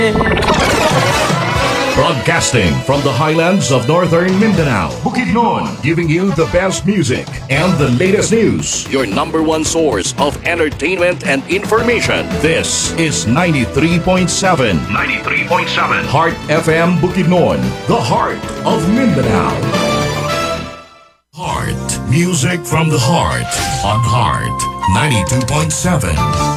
Broadcasting from the highlands of northern Mindanao, Bukidnon, giving you the best music and the latest news. Your number one source of entertainment and information. This is 93.7. 93.7. Heart FM Bukidnon, the heart of Mindanao. Heart. Music from the heart on Heart 92.7.